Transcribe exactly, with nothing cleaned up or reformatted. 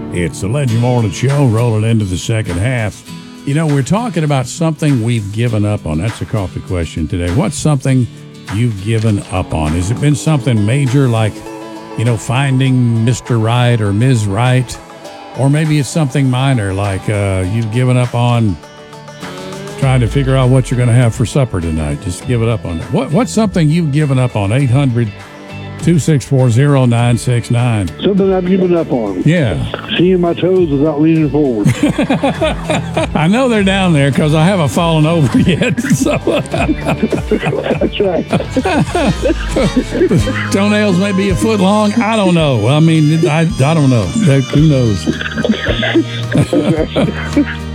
It's the Legend Morning Show rolling into the second half. You know, we're talking about something we've given up on. That's a coffee question today. What's something you've given up on? Has it been something major like, you know, finding Mister Right or Miz Right? Or maybe it's something minor like uh, you've given up on trying to figure out what you're going to have for supper tonight. Just give it up on it. What, what's something you've given up on? eight hundred, two six four, zero nine six nine. Something I've given up on. Yeah. Seeing my toes without leaning forward. I know they're down there because I haven't fallen over yet. So That's right. toenails may be a foot long. I don't know. I mean, I, I don't know. Who knows?